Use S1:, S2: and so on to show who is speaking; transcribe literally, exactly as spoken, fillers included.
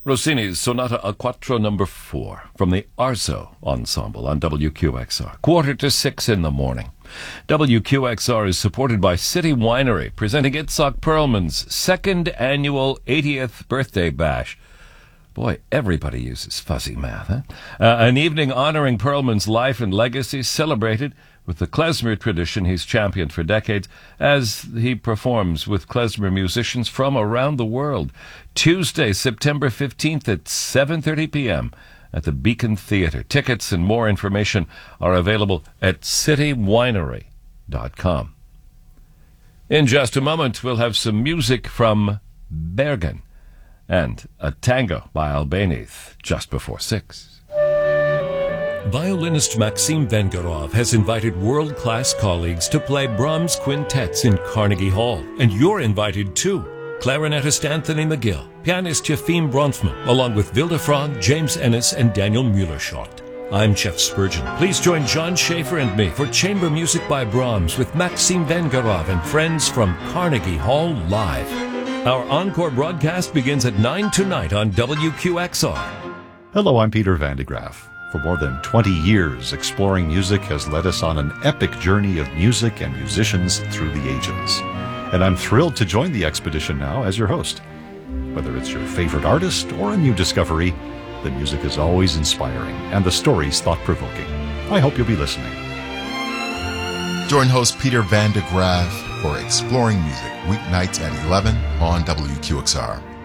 S1: Rossini's Sonata a Quattro number four from the Arzo Ensemble on W Q X R. Quarter to six in the morning. W Q X R is supported by City Winery, presenting Itzhak Perlman's second annual eightieth birthday bash. Boy, everybody uses fuzzy math, huh? Uh, an evening honoring Perlman's life and legacy, celebrated with the klezmer tradition he's championed for decades, as he performs with klezmer musicians from around the world. Tuesday, September fifteenth at seven thirty p.m. at the Beacon Theatre. Tickets and more information are available at city winery dot com. In just a moment, we'll have some music from Bergen and a tango by Albéniz just before six. Violinist Maxim Vengerov has invited world-class colleagues to play Brahms quintets in Carnegie Hall, and you're invited too. Clarinetist Anthony McGill, pianist Yefim Bronfman, along with Vilde Frog, James Ennis, and Daniel Mueller-Schott. I'm Jeff Spurgeon. Please join John Schaefer and me for chamber music by Brahms with Maxim Vengerov and friends from Carnegie Hall Live. Our encore broadcast begins at nine tonight on W Q X R.
S2: Hello, I'm Peter Van de Graaf. For more than twenty years, Exploring Music has led us on an epic journey of music and musicians through the ages. And I'm thrilled to join the expedition now as your host. Whether it's your favorite artist or a new discovery, the music is always inspiring and the stories thought-provoking. I hope you'll be listening.
S3: Join host Peter Van de Graaf for Exploring Music, weeknights at eleven on W Q X R.